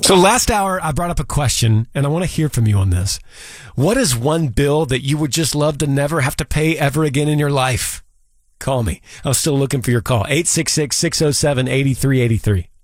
So last hour, I brought up a question, and I want to hear from you on this. What is one bill that you would just love to never have to pay ever again in your life? Call me. I'm still looking for your call. 866-607-8383.